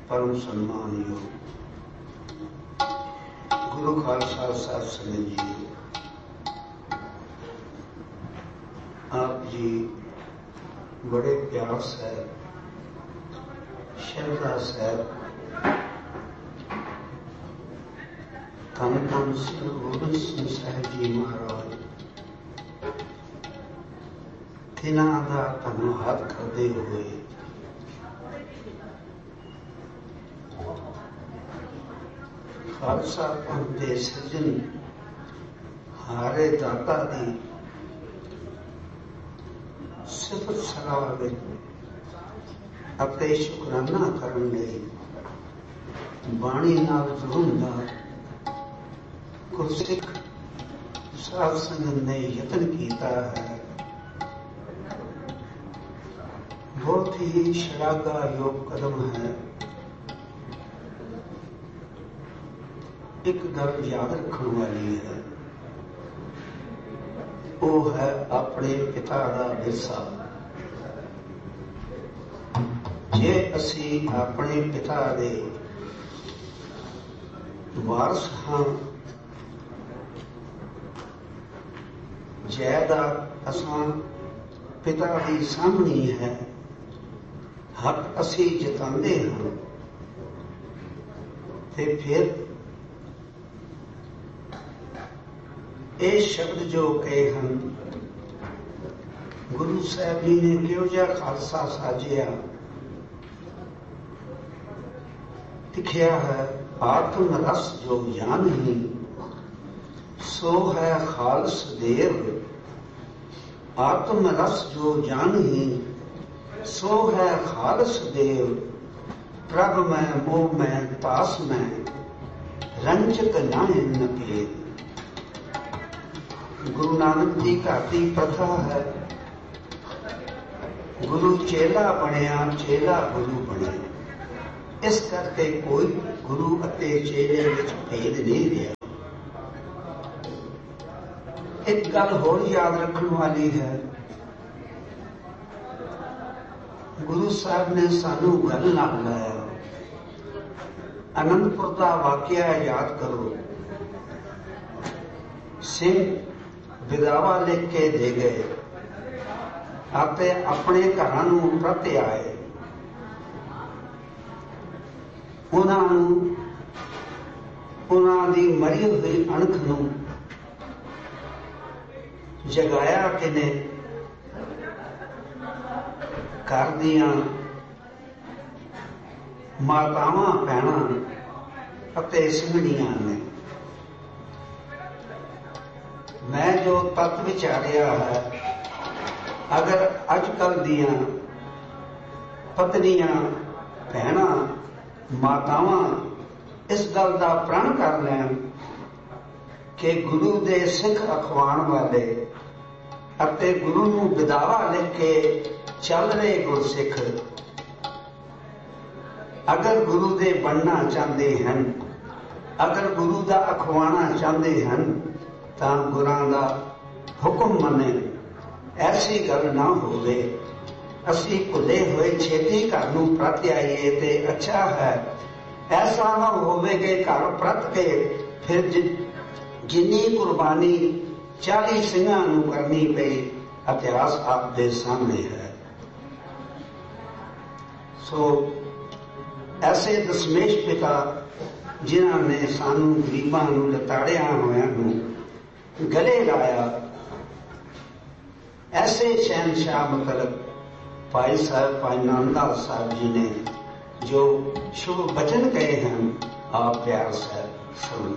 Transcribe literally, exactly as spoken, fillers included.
परम सम्मानयोग गुरु खालसा साध संगत जी, आप जी बड़े प्यार से श्रद्धा से धन धन श्री गोबिंद सिंह साहिब जी महाराज तिन्हां दा धन्नवाद करते हुए खालसा पंथ के सिरजन हारे दाता की सिफत सलाह अपने शुकराना करने बाणी नाल जुड़न का गुरसिख साध संगत ने यतन किया है। बहुत ही शलाघा योग कदम है। एक गल याद रखने वाली है, वो है अपने पिता का विरसा। जे असी अपने पिता दे वारस हाँ, जायदाद असां पिता की सामनी है, हक असी जतांदे हाँ, ते फिर ये शब्द जो कहे हैं गुरु साहब जी ने क्यों जा खालसा साजिया लिखिया है। आत्म रस जो जान ही सो है खालस देव, आत्म रस जो जान ही सो है खालस देव। प्रभ में मोह में तास में रंजक नायन के। गुरु नानक जी का दी प्रथा है, गुरु चेला बनिया चेला गुरु बने। इस करके कोई गुरु अते चेले विच भेद नहीं रहा। एक गल होर याद रखने वाली है, गुरु साहब ने सानू गल नाल लाया। आनंदपुर का वाकया याद करो। सिंह विदावा लिख के दे गए, आपे अपने घरां नूं परत आए। उन्हां उन्हां दी मरी हुई अणख नूं जगाया किने? घर दियां मातावां भैणां अते सिंघणियां ने। मैं जो तत्व विचारिया है, अगर अजकल दियां पत्नियां भैणां मातावां इस गल का प्रण कर लैन कि गुरु दे सिख अखवाण वाले अते गुरु नूं विदावा लिख के चल रहे गुरसिख अगर गुरु दे बनना चाहते हैं, अगर गुरु का अखवाना चाहते हैं, तां गुरां दा हुक्म मने। ऐसी गल ना होवे। असी भुले हुए छेती घर नूं परत आईए ते अच्छा है। ऐसा ना होवे कि घर परत के फिर जिन्नी कुर्बानी चाली सिंहां नूं करनी पई। इतिहास आप दे सामने है। सो ऐसे दशमेश पिता जिन्हां ने सानू गरीबां नूं लताड़िया होया नूं गले लाया, ऐसे शहनशाह मतलब भाई साहब भाई नानदास साहब जी ने जो शुभ वचन कहे हैं, आप प्यार से सुन।